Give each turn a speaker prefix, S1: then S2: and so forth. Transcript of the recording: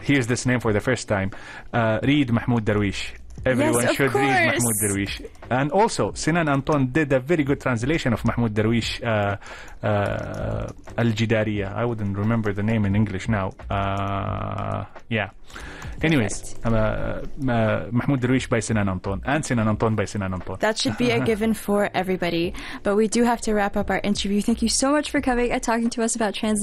S1: hears this name for the first time, read Mahmoud Darwish. Everyone
S2: Yes,
S1: should read
S2: course.
S1: Mahmoud Darwish. And also, Sinan Anton did a very good translation of Mahmoud Darwish, Al-Jidariya. I wouldn't remember the name in English now. Yeah. Anyways, Mahmoud Darwish by Sinan Anton, and Sinan Anton by Sinan Anton.
S2: That should be a given for everybody. But we do have to wrap up our interview. Thank you so much for coming and talking to us about translation.